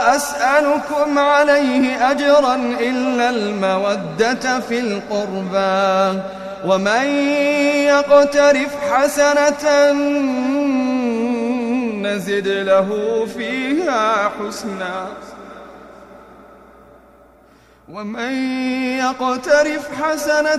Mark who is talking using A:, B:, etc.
A: أسألكم عليه أجرا إلا المودة في القربى، ومن يقترف حسنة نزد له فيها حسنا، ومن يقترف حسنة